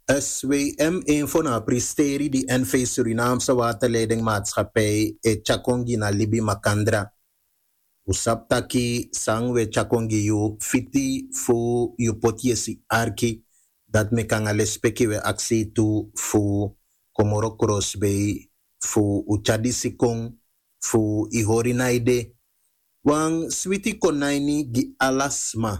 SWM info na pristeri di NV Surinaamse Waterleidingmaatschappij e Chakongi na Libi Makandra. Usap taki sang we Chakongi yu fiti fu yu potiesi arki dat me kanga lespeki we aksi tu fu Komoro Crossbay fu uchadisi kong fu ihori naide wang switi konaini gi alasma.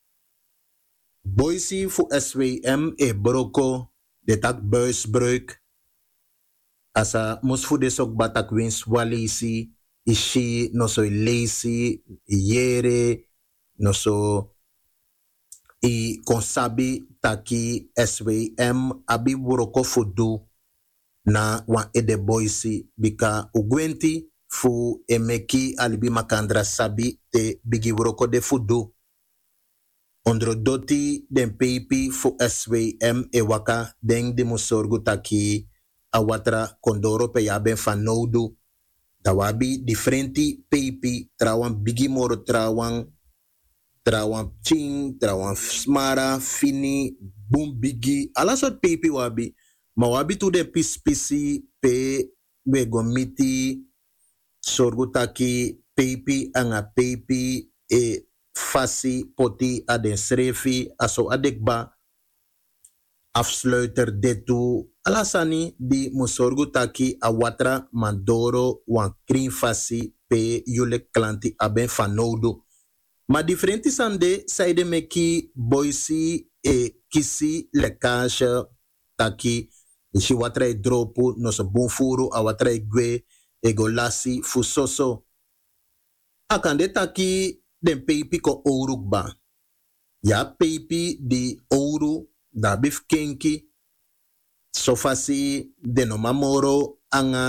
Boisi fu SWM e broko de tak buisbreuk asa mus fu de sok batak wins walisi ishi no so lazy yere no so i konsabi taki SWM abi broko fu du na wan ede boisi bika ugwenti fu emeki alibi makandra sabi te bigi broko de fu du. Ondro doti den peipi fu SWM e waka den de musorgu taki a watra kondoro pe ya ben fan noudu. Da wabi differenti peipi trawan bigi moro trawan ching, trawan smara, fini, boom bigi. Ala sort peipi wabi. Ma wabi tu de pisi pe we gomiti sorgu taki peipi anga peipi e fasi poti aden srefi aso adekba afsluiter detu alasani di musorgu taki a watra mandoro wan krin fasi pe yule klanti aben fanodo. Ma differenti sande saide meki boisi e kisi lekage taki isi watra e dropu no so bonfuru a watra e gwe e go lasi fusoso. Akande taki den peipi ko ourukba. Ya peipi di ouro da bif kenki sofasi de no mamoro anga